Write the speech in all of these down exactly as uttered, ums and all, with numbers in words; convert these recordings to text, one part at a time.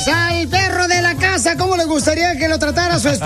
Señores, al perro de la casa, ¿cómo le gustaría que lo tratara su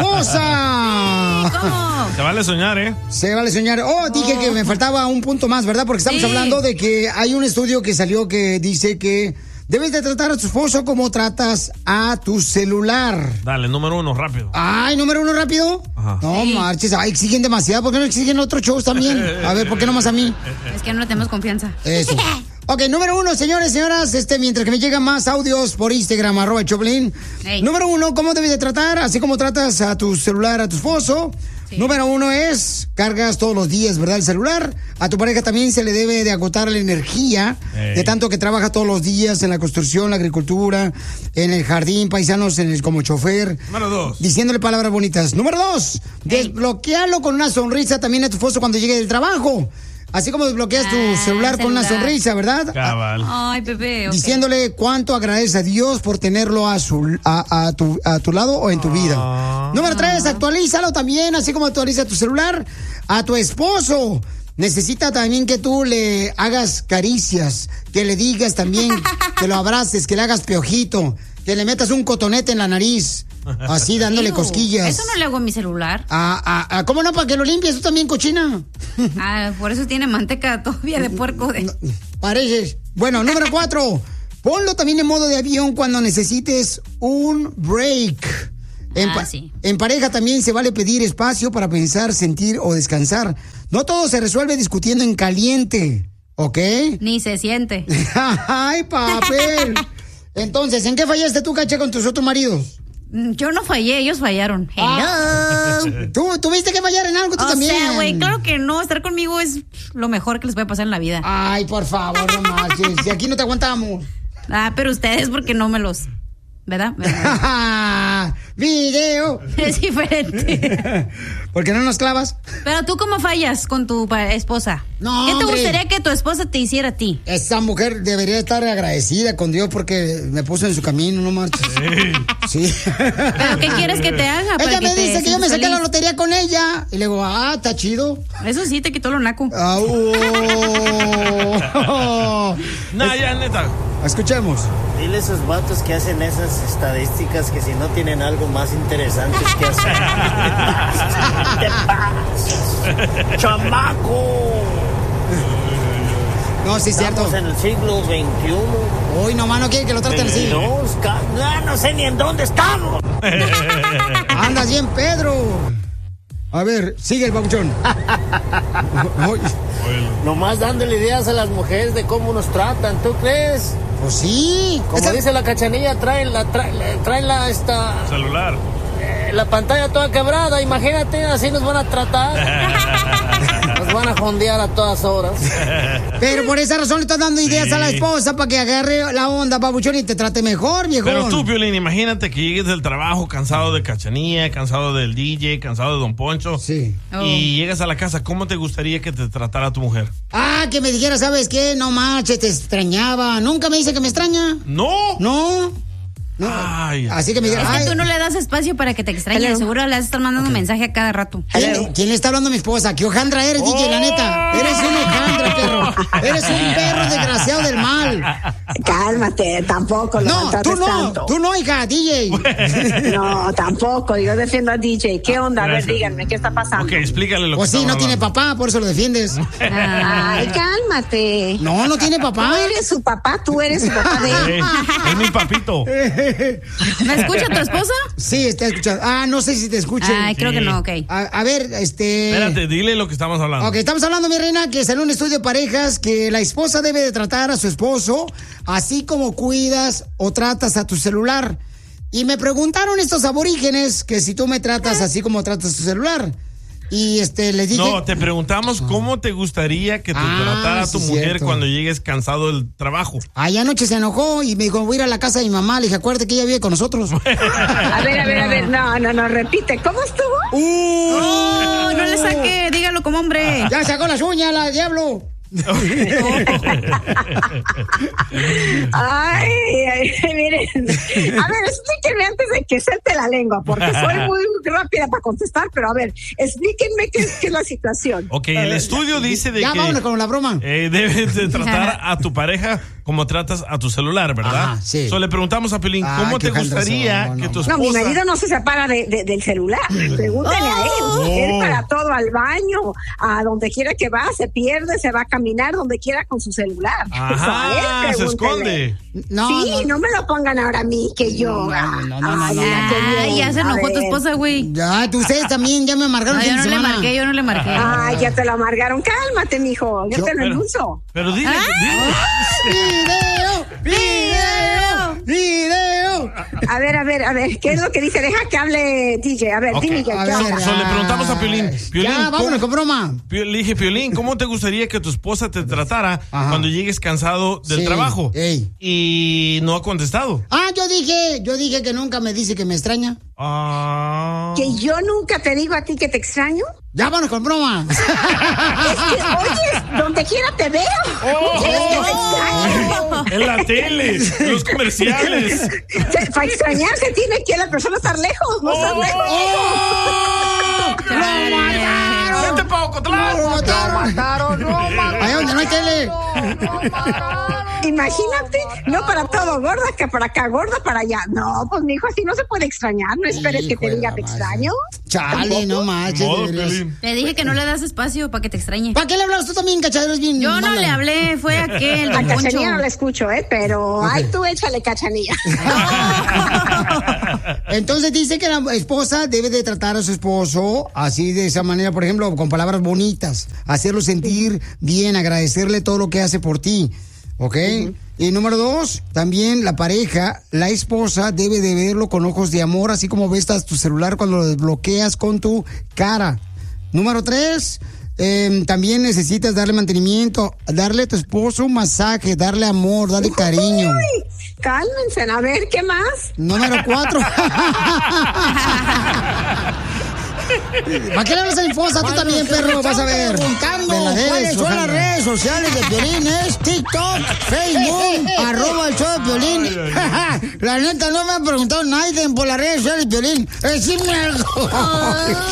esposa? ¿Cómo? Se vale soñar, ¿eh? Se vale soñar. Oh, dije oh. que me faltaba un punto más, ¿verdad? Porque estamos sí. hablando de que hay un estudio que salió que dice que debes de tratar a tu esposo como tratas a tu celular. Dale, número uno, rápido. Ay, número uno, rápido. Ajá. No sí. marches, ay, exigen demasiado. ¿Por qué no exigen otros shows también? A ver, ¿por qué no más a mí? Es que no le tenemos confianza. Eso. Ok, número uno, señores, señoras, este, mientras que me llegan más audios por Instagram, arroba Choplin. Hey. Número uno, ¿cómo debes de tratar? Así como tratas a tu celular, a tu esposo. Sí. Número uno es, cargas todos los días, ¿verdad? El celular. A tu pareja también se le debe de agotar la energía, hey. de tanto que trabaja todos los días en la construcción, la agricultura, en el jardín, paisanos, en el, como chofer. Número dos. Diciéndole palabras bonitas. Número dos, hey. desbloquealo con una sonrisa también a tu esposo cuando llegue del trabajo. Así como desbloqueas ah, tu celular, celular con una sonrisa, ¿verdad? Cabal. Ay, Pepe. Okay. Diciéndole cuánto agradece a Dios por tenerlo a su a, a, tu, a tu lado o en tu vida. Ah. Número tres, actualízalo también, así como actualiza tu celular a tu esposo. Necesita también que tú le hagas caricias, que le digas también, que lo abraces, que le hagas piojito, que le metas un cotonete en la nariz. Así dándole cosquillas. Eso no le hago a mi celular. Ah, ah, ah, ¿cómo no? Para que lo limpies, tú también, cochina. Ah, por eso tiene manteca todavía de puerco. De... No, pareces. Bueno, número cuatro. Ponlo también en modo de avión cuando necesites un break. En, ah, pa- sí. en pareja también se vale pedir espacio para pensar, sentir o descansar. No todo se resuelve discutiendo en caliente, ¿ok? Ni se siente. ¡Ay, papel! Entonces, ¿en qué fallaste tú, Cacha, con tus otros maridos? Yo no fallé, ellos fallaron. Hello. Ah, ¿Tú tuviste que fallar en algo tú o también? O sea, güey, claro que no. Estar conmigo es lo mejor que les puede pasar en la vida. Ay, por favor, no marches. Si aquí no te aguantamos. Ah, pero ustedes porque no me los... ¿Verdad? ¿Verdad? ¡Video! Es diferente. ¿Por qué no nos clavas? Pero tú, ¿cómo fallas con tu esposa? No, ¿Qué te hombre. gustaría que tu esposa te hiciera a ti? Esa mujer debería estar agradecida con Dios porque me puso en su camino, no marches. Sí. sí. ¿Pero qué quieres que te haga? Ella me que dice que yo me saqué feliz? la lotería con ella. Y le digo, ah, está chido. Eso sí, te quitó lo naco. Ah, oh. Nah, ya, neta. Escuchemos. Dile a esos vatos que hacen esas estadísticas que si no tienen algo más interesante que hacer. ¿Qué pasa? ¡Chamaco! No, sí es cierto. Estamos en el siglo veintiuno. Uy, nomás no quiere que lo traten así. No, no sé ni en dónde estamos. Andas bien, Pedro. A ver, sigue el babuchón. Nomás dándole ideas a las mujeres de cómo nos tratan, ¿tú crees? Pues sí. Como esa... dice la Cachanilla, traen la, traen, traen la esta... celular. Eh, la pantalla toda quebrada, imagínate, así nos van a tratar. Nos van a jondear a todas horas. Pero por esa razón le estás dando ideas sí. a la esposa para que agarre la onda, babuchón, y te trate mejor, viejo. Pero tú, Piolín, imagínate que llegues del trabajo cansado de Cachanilla, cansado del D J, cansado de Don Poncho. Sí. Oh. Y llegas a la casa, ¿cómo te gustaría que te tratara tu mujer? Ah, que me dijera, ¿sabes qué? No manches, te extrañaba. ¿Nunca me dice que me extraña? No. No. No. Ay, así que me diga, es que ay, tú no le das espacio para que te extrañe. Hello. Seguro le estás mandando okay. mensaje a cada rato. ¿Quién, ¿Quién le está hablando a mi esposa? ¿Qué hojandra eres, oh. D J? La neta. Eres un hojandra, perro. Eres un perro desgraciado del mal. Cálmate, tampoco lo No, tú no, tanto. tú no, hija, D J. No, tampoco. Yo defiendo a D J. ¿Qué onda? A ver, díganme, ¿qué está pasando? Ok, explícale lo pues que sí, no hablando. tiene papá, por eso lo defiendes. Ay, cálmate. No, no tiene papá. Tú eres su papá, tú eres su papá de él. Es mi papito. ¿Me escucha tu esposa? Sí, está escuchando. Ah, no sé si te escucha. Ay, creo sí. que no, ok. A, a ver, este... Espérate, dile lo que estamos hablando. Ok, estamos hablando, mi reina, que salió un estudio de parejas que la esposa debe de tratar a su esposo así como cuidas o tratas a tu celular. Y me preguntaron estos aborígenes que si tú me tratas así como tratas tu celular. Y este, les dije... No, te preguntamos cómo te gustaría que te ah, tratara sí tu mujer cierto. cuando llegues cansado del trabajo. Ay, anoche se enojó y me dijo, voy a ir a la casa de mi mamá. Le dije, acuérdate que ella vive con nosotros. A ver, a ver, a ver, no, no, no, repite, ¿cómo estuvo? ¡Uh! Oh, no le saque, dígalo como hombre. Ya sacó las uñas, la diablo. Ay, ay, miren. A ver, explíquenme antes de que suelte la lengua, porque soy muy rápida para contestar, pero a ver, explíquenme qué, qué es la situación. Ok, el estudio dice de ya, que vámonos con la broma. Eh, debes de tratar a tu pareja cómo tratas a tu celular, ¿verdad? Ajá, sí. So, le preguntamos a Piolín, Ah, ¿cómo qué te gustaría jaldrazo, no, que no, tu no. esposa... No, mi marido no se separa de, de- del celular. Pregúntale a Oh. él. Él para todo, al baño, a donde quiera que va, se pierde, se va a caminar donde quiera con su celular. Ajá, Eso a él, se pregúntale. esconde. No, sí, no, no, me lo pongan ahora a mí, que yo. No, no, no, no, no, Ay, no, mira, no. qué Ay, bien. ya se A enojó tu ver. esposa, güey. Ya, tú ustedes también ya me amargaron No, el yo fin no de le semana. marqué, yo no le marqué. Ay, ya te lo amargaron. Cálmate, mijo. Yo, Yo- te lo pero- endulzo. Pero dile, Ah. dile. ¡Video! ¡Video! ¡Video! A ver, a ver, a ver. ¿Qué es lo que dice? Deja que hable D J. A ver, Ok. dime ya. A ¿qué ver, onda? So, le preguntamos a Piolín, ay, Piolín, Ya, vámonos ¿cómo- con broma. Pio- Le dije, Piolín, ¿cómo te gustaría que tu esposa te tratara Ajá. cuando llegues cansado del Sí, trabajo? ey. Y no ha contestado. Ah, yo dije, yo dije que nunca me dice que me extraña. Ah. Que yo nunca te digo a ti que te extraño. Ya, vámonos con broma. Es que, oye, donde quiera te veo. Oh. ¿Quieres que te extraño? En la tele, en los comerciales. Se- Para extrañarse tiene que la persona estar lejos, no estar Oh. lejos. ¡Oh! ¡Lo mataron! ¡Vete pa' Ocotlán! ¡Lo mataron! Ahí donde no hay tele. Imagínate, no para todo, gorda, que para acá, gorda para allá. No, pues mi hijo, así no se puede extrañar. No esperes que Hijo te de diga la te madre. extraño. Chale, no manches. Modo, de veras. Piolín. Te dije que no le das espacio para que te extrañe. ¿Para qué le hablas tú también, cachadero? Es bien Yo no mala. le hablé, fue aquel, A don Poncho. Cachanilla no la escucho, ¿eh? Pero, ay, tú échale Cachanilla. Entonces dice que la esposa debe de tratar a su esposo así de esa manera, por ejemplo, con palabras bonitas, hacerlo sentir bien, agradecerle todo lo que hace por ti, ¿ok? Y número dos, también la pareja, la esposa debe de verlo con ojos de amor, así como ves a tu celular cuando lo desbloqueas con tu cara. Número tres, eh, también necesitas darle mantenimiento, darle a tu esposo un masaje, darle amor, darle cariño. Uy, cálmense, a ver, ¿qué más? Número cuatro. ¿Para qué le hablas a mi esposa? Tú también, perro, vas a ver. Preguntando Me la debes, cuáles son ojalá. las redes sociales de Piolín. Es TikTok, Facebook, arroba el show de Piolín. La neta, no me ha preguntado nadie por las redes sociales de Piolín. Decime algo.